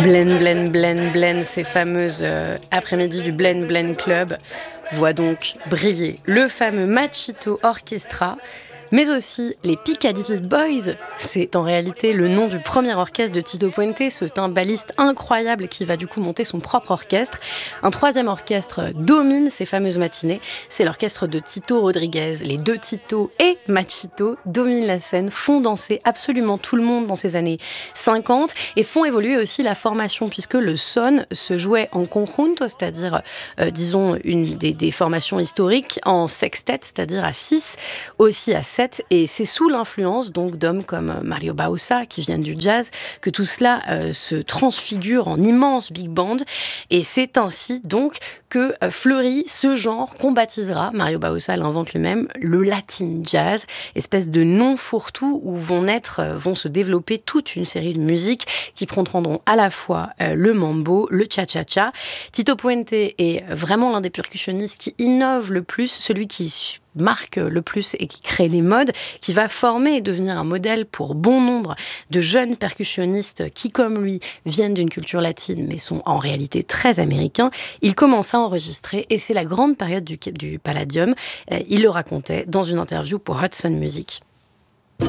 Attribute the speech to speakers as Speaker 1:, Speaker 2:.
Speaker 1: Blend, blend, blend, blend, ces fameuses après-midi du Blend Blend Club voient donc briller le fameux Machito Orchestra, mais aussi les Piccadilly Boys. C'est en réalité le nom du premier orchestre de Tito Puente, ce timbaliste incroyable qui va du coup monter son propre orchestre. Un troisième orchestre domine ces fameuses matinées, c'est l'orchestre de Tito Rodriguez. Les deux Tito et Machito dominent la scène, font danser absolument tout le monde dans ces années 50 et font évoluer aussi la formation puisque le son se jouait en conjunto, c'est-à-dire disons une des formations historiques, en sextet, c'est-à-dire à 6, aussi à 7. Et c'est sous l'influence donc d'hommes comme Mario Bauza qui viennent du jazz que tout cela se transfigure en immense big band. Et c'est ainsi donc que fleurit ce genre qu'on baptisera, Mario Bauza l'invente lui-même, le Latin Jazz, espèce de nom fourre-tout où vont se développer toute une série de musiques qui prendront à la fois le mambo, le cha-cha-cha. Tito Puente est vraiment l'un des percussionnistes qui innove le plus, celui qui marque le plus et qui crée les modes, qui va former et devenir un modèle pour bon nombre de jeunes percussionnistes qui, comme lui, viennent d'une culture latine mais sont en réalité très américains. Il commence à enregistrer et c'est la grande période du Palladium. Il le racontait dans une interview pour Hudson Music.